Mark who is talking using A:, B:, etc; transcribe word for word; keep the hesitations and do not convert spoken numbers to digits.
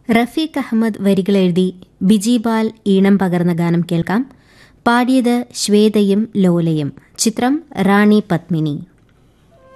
A: റഫീഖ് അഹമ്മദ് വരികളെഴുതി ബിജിബാൽ ഈണം പകർന്ന ഗാനം കേൾക്കാം. പാടിയത് ശ്വേതയും ലോലയും. ചിത്രം റാണി പത്മിനി.